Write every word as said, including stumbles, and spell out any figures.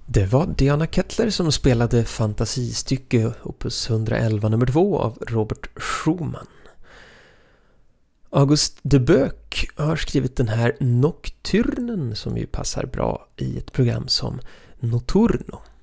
Det var Diana Kettler som spelade fantasistycke opus hundraelva nummer två av Robert Schumann. August de Boeck har skrivit den här Nocturnen som ju passar bra i ett program som Notturno.